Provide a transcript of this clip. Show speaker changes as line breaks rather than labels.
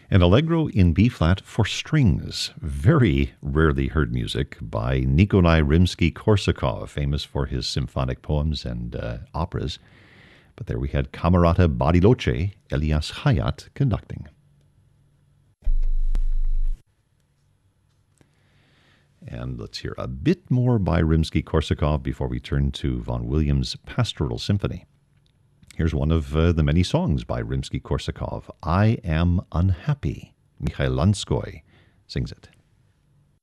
An Allegro in B-flat for strings. Very rarely heard music by Nikolai Rimsky-Korsakov, famous for his symphonic poems and operas. But there we had Camerata Bariloche, Elias Hayat conducting. And let's hear a bit more by Rimsky-Korsakov before we turn to Vaughan Williams' Pastoral Symphony. Here's one of the many songs by Rimsky-Korsakov, I Am Unhappy. Mikhail Lanskoy sings it.